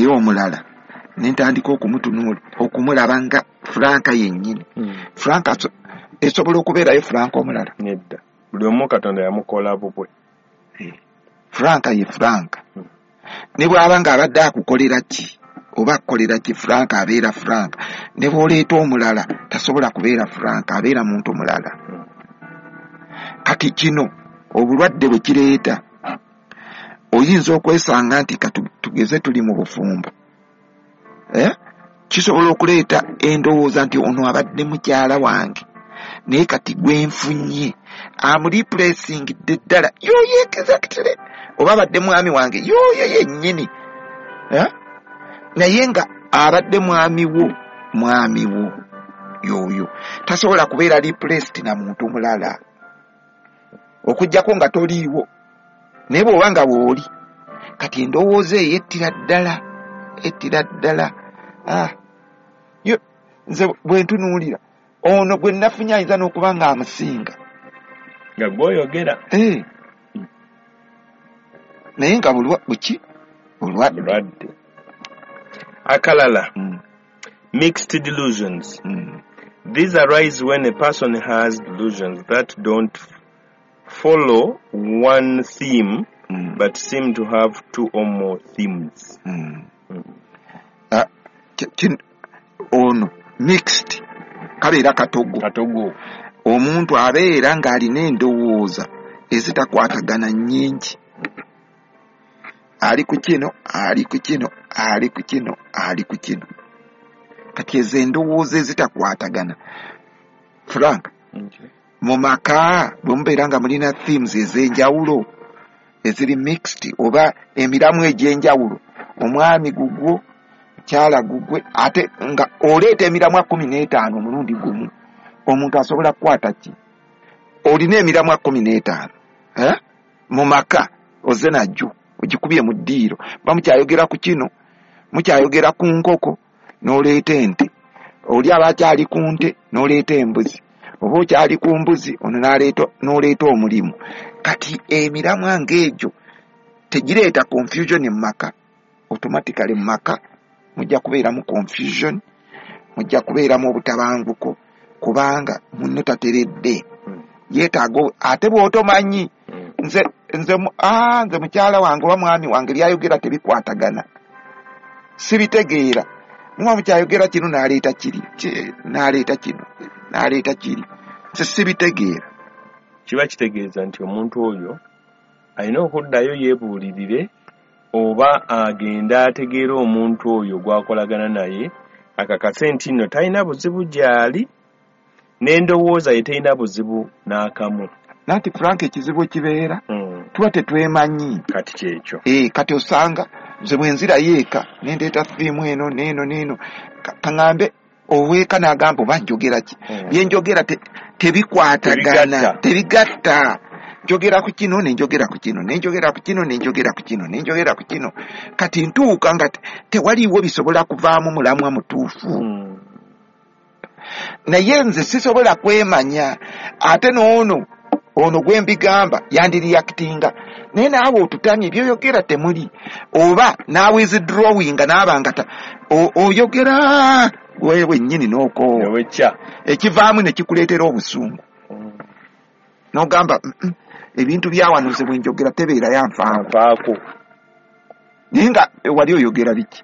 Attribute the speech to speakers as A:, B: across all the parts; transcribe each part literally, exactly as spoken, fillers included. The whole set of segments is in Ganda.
A: naye omulala nentandika okumutunuula okumulaba nga Franka yennyini. mm. Franka esobola okubeerayo Franka omulala
B: nedda, buli omu Katonda yamukola bubwe.
A: Franka ye Franka. mm. ne bw'aba nga abadde akukolera ki oba akukolera ki Franka abeera Franka. ne bw'oleeta omulala tasobola kubeera Franka, abeera muntu mulala. mm. Kati kino obulwadde bwe kireeta oyinza okwesanga nti katugeze tuli mu bufumbo. Eh? Kisobola okuleeta endowooza nti ono abadde mukyala wange naye kati gwenfunye amureplacingidde ddala yoyo exactly, oba abadde mwami wange yoyo yennyini. Eh? Naye nga abadde mwami wo mwami wo yoyo tasobola kubeera replaced na muntu mulala okujjako nga toliiwo. naye bw'oba nga bw'oli kati endowooza eyo ettira ddala ettira ddala. ah yo nze bwe ntunuulira ono gwe nafunye ayinza n'okuba nga amusinga
B: nga gw'oyogera.
A: eh naye nga bulwa buki bulwadde.
B: Akalala.
A: mm.
B: Mixed delusions.
A: mm.
B: These arise when a person has delusions that don't follow one theme
A: mm.
B: but seem to have two or more themes.
A: mm. mm. ah kin ono mixed kabeera katogo
B: katogo
A: omuntu abeera ng'alina endowooza ezitakwatagana nnyingi. ali ku kino ali ku kino ali ku kino ali ku kino kati ezo endowooza ezitakwatagana. Frank,
B: okay.
A: mu maka bwe mubeera nga mulina themes ez'enjawulo eziri mixed oba emiramu egy'enjawulo, omwami gugwo kyala gugwe ate nga oleeta emiramu kumi n'etaano omulundi gumu, omuntu asobola kukwata ki? Olina emiramu kumi n'etaano eh? mu maka oze najjo ogikubye mu ddiiro, ba mukyayogera ku kino mukyayogera ku nkoko n'oleeta ente, oli aba akyali ku nte n'oleeta embuzi, oba okyali ku mbuzi ono n'oleeta omulimu. Kati emiramu ng'egyo tegireeta confusion mu maka. Automatically mu maka mujja kubeeramu confusion, mujja kubeeramu obutabanguko kubanga munno tateredde. Yeetaaga ate bw'otomanyi nze nze ah nze mukyala wange oba mwami wange byayogera tebikwatagana, sibitegeera. Mwa mukyayogera kino n'aleeta kiri n'aleeta kino n'aleeta kiri, nze sibitegeera.
B: Kiba kitegeeza nti omuntu oyo alina okuddayo yeebuulirire oba agenda ategeera omuntu oyo gwakolagana naye akakase nti nno talina buzibu gyali n'endowooza ye talina buzibu n'akamu.
A: Nati Frank ekizibu kibeera
B: mm.
A: tuba tetwemanyi
B: kati kyekyo.
A: Eh, kati osanga nze bwenzira yeeka nendeeta fiimu eno neeno neeno kaŋŋambe oweeka n'agamba oba njogera ki mm. byenjogera te, tebikwatagana tebigatta. Njogera ku kino nenjogera ku kino nenjogera ku kino nenjogera ku kino nenjogera ku kino kati ntuuka nga tewaliiwo bisobola kuvaamu mulamwa mutuufu.
B: mm.
A: Naye nze sisobola kwemanya ate n'ono ono gwe mbigamba yandiriactinga naye naawe otutanye byoyogera temuli oba naawe withdrawing n'abanga oyogera wewe nnyini n'okoowa ekivaamu ne kikuleetera obusungu.
B: mm.
A: n'ogamba mm -mm, ebintu byawano nze bwe njogera tebeera yanfaako naye nga wali oyogera biki?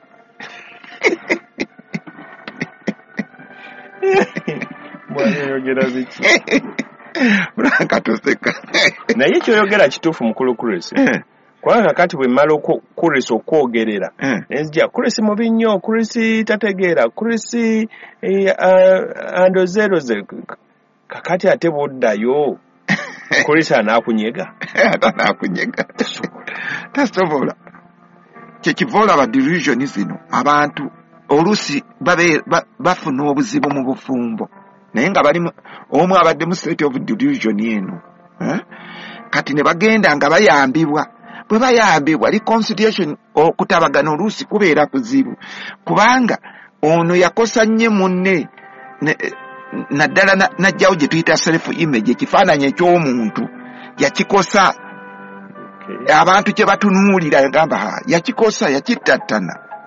B: Mwali oyogera biki?
A: Branka toseka.
B: Naye kyoyogera kituufu mukulu Kuresi. Kubanga kati bwe mmala Kuresi okwogerera nzija Kuresi mubi nnyo, Kuresi tategeera, Kuresi andozeroze. Kakati ate bw'oddayo Kuresi anaakunyega.
A: Anaakunyega. Tasobola. Kyekivoola ba delusion zino abantu oluusi bafuna obuzibu mu bufumbo naye nga bali omu abadde mu state of delusion eno eh? Kati ne bagenda nga bayambibwa, bwe bayambibwa reconciliation okutabagana oluusi kubeera kuzibu kubanga ono yakosa nnyo munne naddala najjawo gye tuyita self image, ekifaananyi eky'omuntu yakikosa. Okay. Abantu kye batunuulira yagamba yakikosa yakittattana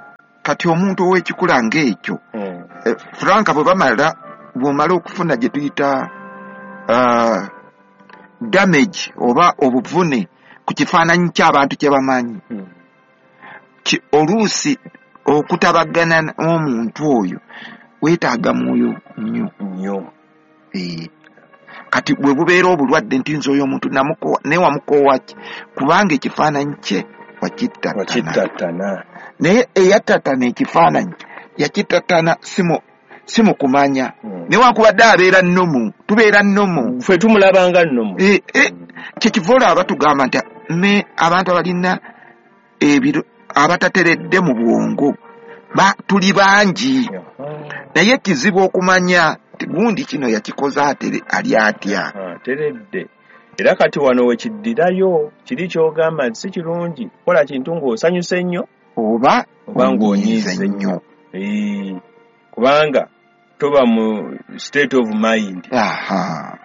A: kati omuntu ow'ekikula ng'ekyo
B: Mm.
A: eh, Franka bwe bamala bw'omala okufuna gye tuyita uh, damage oba obuvune ku kifaananyi ky'abantu kye bamanyi
B: Mm.
A: ki oluusi okutabagana n'omuntu oyo weetaaga mwoyo nnyo
B: Nnyo.
A: eh. Kati bwe bubeera obulwadde nti nze oyo omuntu namukowa naye wamukoowa ki kubanga ekifaananyi kye wakittattana
B: Wakittattana.
A: naye eyattattana ekifaananyi yakittattana simu simu kumanya
B: Mm.
A: newankubadde abeera nnomu tubeera nnomu
B: Ffe tumulabanga nno.
A: eh, eh, kyekiva olaba tugamba nti me abantu abalina ebiro abatateredde mu bwongo ba tuli bangi naye ekizibu okumanya ti gundi kino yakikoze atere ali atya
B: Teredde. Era kati wano wekiddirayo kiri kyogamba nti si kirungi kola kintu ng'osanyuse nnyo
A: oba
B: oba
A: ng'onyiize
B: ng'onyiize
A: nnyo.
B: Eh, kubanga toba mu state of mind.
A: Aha.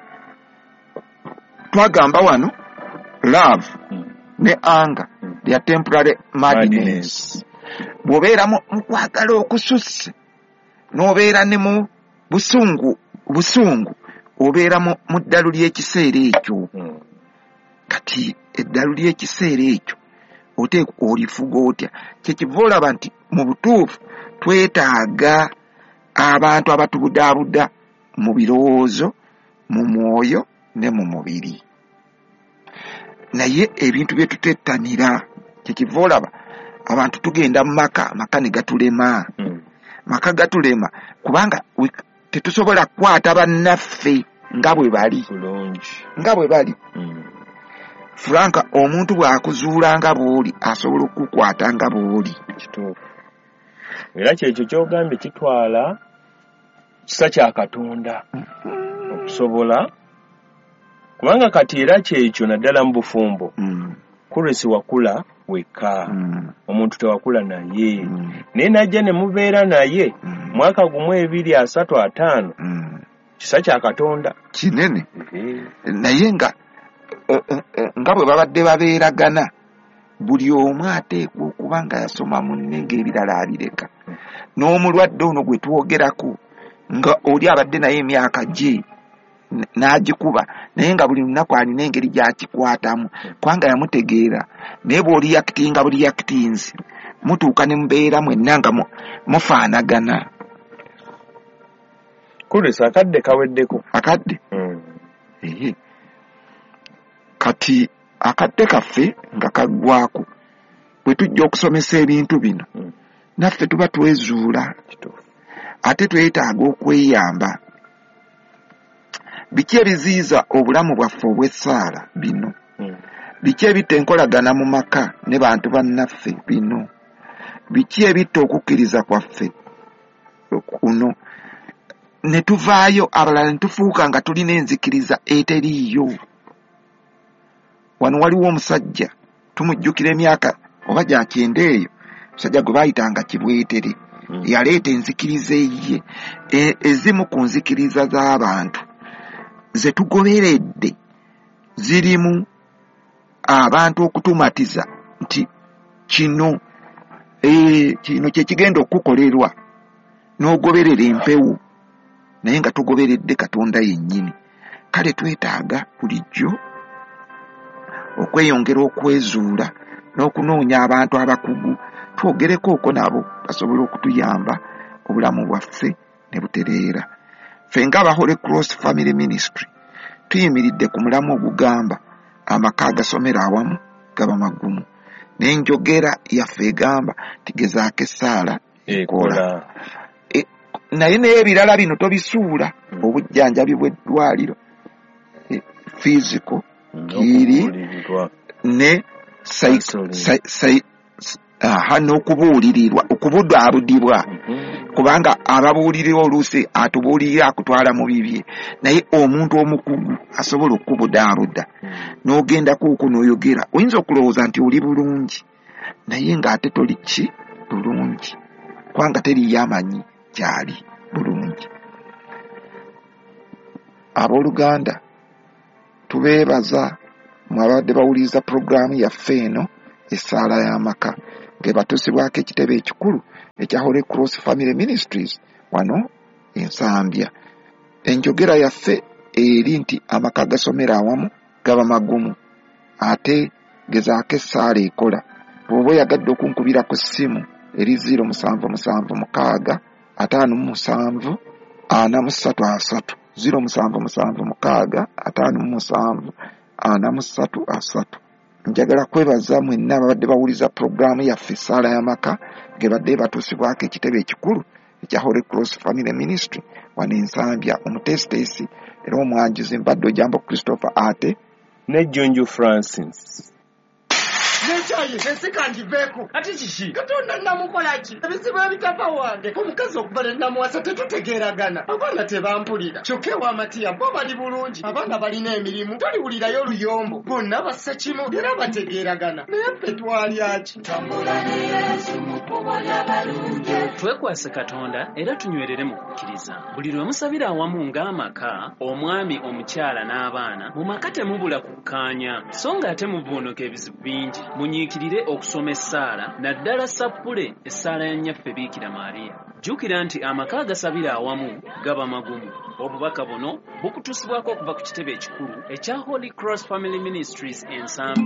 A: Twagamba wano love
B: Mm.
A: ne anger
B: Mm.
A: they are temporary madness.
B: Madness.
A: Bw'obeera mu mu kwagala okususse n'obeera ne mu busungu busungu obeera mu mu ddalu ly'ekiseera ekyo
B: Mm.
A: kati eddalu ly'ekiseera ekyo oteekwa olifuga otya kyekiva olaba nti mu butuufu twetaaga abantu abatubudaabuda mu birowoozo mu mwoyo ne mu mubiri naye ebintu bye tutettanira kyekiva olaba abantu tugenda mu maka amaka ne gatulema
B: Mm.
A: maka gatulema kubanga we- tetusobola kukwata bannaffe nga bwe bali
B: Bulungi.
A: nga bwe bali
B: Mm.
A: Franka omuntu bw'akuzuula nga bw'oli asobola okukukwata nga bw'oli
B: Kituufu. Era kyekyo kyogambye kitwala kisa kya Katonda okusobola kubanga kati era kyekyo naddala mu bufumbo
A: Mm,
B: kuresi wakula wekka
A: mm,
B: omuntu tewakula naye
A: mm,
B: naye najja ne mubeera naye
A: mm,
B: mwaka gumu ebiri asatu ataano
A: mm.
B: kisa kya Katonda.
A: kinene
B: Ehe.
A: naye nga eh, eh, eh, nga bwe babadde babeeragana buli omu ateekwa okuba nga yasoma munne ng'ebirala abireka n'omulwadde ono gwe twogerako nga oli abadde naye emyaka gye n- n'agikuba naye nga buli lunaku alina engeri gy'akikwatamu kubanga yamutegeera naye bw'oli yakitinga buli yakitinzi mutuuka ne mubeera mwenna nga mu- mufaanagana
B: kuresi akadde kaweddeko.
A: akadde
B: Mm.
A: ehe kati akadde kaffe nga kaggwako bwe tujja okusomesa ebintu bino
B: Mm.
A: naffe tuba twezuula
B: Kituufu.
A: ate twetaaga okweyamba biki ebiziyiza obulamu bwaffe obw'essaala bino
B: Mm.
A: biki ebitta enkolagana mu maka ne bantu bannaffe bino biki ebitta okukkiriza kwaffe kuno ne tuvaayo abalala ne tufuuka nga tulina enzikiriza eteriiyo wano waliwo omusajja tumujjukira emyaka oba gya kyenda eyo omusajja gwe baayitanga Kibwetere
B: Mm.
A: yaleeta enzikiriza eyiye E- ezimu ku nzikiriza z'abantu ze tugoberedde zirimu abantu okutumatiza nti kino eh, kino kye kigenda okukolerwa n'ogoberera empewo naye nga tugoberedde Katonda yennyini kale twetaaga bulijjo okweyongera okwezuula n'okunoonya abantu abakugu twogereko okwo nabo basobole okutuyamba obulamu bwaffe ne butereera ffe ng'aba Holy Cross Family Ministry tuyimiridde ku mulamu ogugamba amaka agasomera awamu gaba magumu n'enjogera yaffe egamba tigezaako essaala ekola
B: Ekola.
A: E, naye naye ebirala bino tobisuula
B: Mm.
A: obujjanjabi bw'eddwaliro e, physical
B: Mm.
A: Kiri.
B: Okubuulirirwa.
A: ne psych-
B: Counseling.
A: psy- psy- s- aha n'okubuulirirwa okubudaabudibwa
B: Mhm.
A: kubanga ababuulirira oluusi atubuulirira akutwala mu bibye naye omuntu omukugu asobola okukubudaabuda
B: Mm.
A: n'ogenda kuuku n'oyogera oyinza okulowooza nti oli bulungi naye ng'ate toli ki bulungi kubanga teriyo amanyi gyali bulungi. Abooluganda tubeebaza mwabadde bawuliriza puroguraamu yaffe eno essaala y'amaka ge batusibwako ekitebe ekikulu ekya Holy Cross Family Ministries wano Ensambya. Enjogera yaffe eri nti amaka gasomera awamu gaba magumu, ate gezaako essaala ekola. Bw'oba oyagadde okunkubira ku ssimu eri zero musanvu musanvu mukaaga ataano mu musanvu ana mu ssatu asatu, zero musanvu musanvu mukaaga ataano mu musanvu ana mu ssatu asatu. Njagala kwebaza mwenna abadde bawuliza puroguraamu yaffe essaala y'amaka ge badde batuusibwako ekitebe ekikulu ekya Holy Cross Family Ministry wano Ensambya. Omutesitesi era omwanjuzi mbadde Ojambo Christopher ate
B: ne Jonjo Francis.
C: Nechayi nesikanjiveeko ati kiki Katonda namukolaki ebizibu ebitava wange omukazi okubala namuwasa tetutegeeragana abaana tebampulira kyokka ew'amatiya bo bali bulungi abaana balina emirimu toliwulirayo oluyombo bonna bassa kimu era bategeeragana naye ffe twalyaki tambula ne Yesu mu kkubo ly'abalungi.
D: Twekwase Katonda era tunywerere mu kukkiriza. Buli lwe musabira awamu ng'amaka, omwami, omukyala n'abaana, mu maka temubula kukkaanya so nga ate muvvuunuka ebizibu bingi. Munyiikirire okusoma essaala naddala sappule essaala ya nnyaffe Biikira Maariya. Jjukira nti amaka agasabira awamu gaba magumu. Obubaka buno bukutuusibwako okuva ku kitebe ekikulu ekya Holy Cross Family Ministries Ensambya.